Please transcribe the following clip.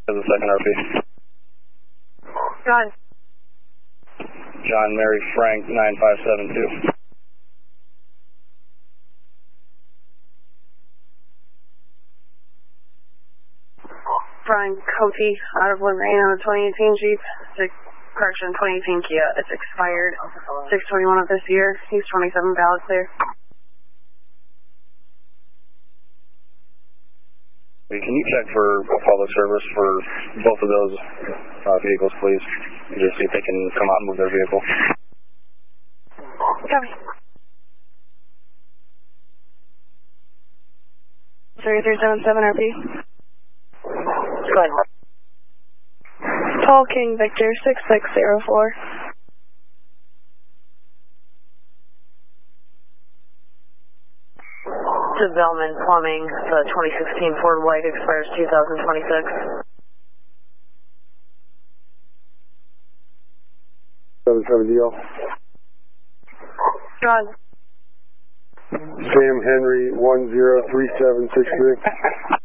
As a second RP. John. John Mary Frank 9572. Brian Cote out of Lorraine on the 2018 Jeep. Correction, 2018 Kia. It's expired 6/21 of this year. He's 27 valid clear. Can you check for public service for both of those vehicles, please? Just see if they can come out and move their vehicle. Copy. 3377 RP. Go ahead. Paul King Victor 6604. Development Plumbing, the 2016 Ford White expires 2026. 770. John. Sam Henry 103763.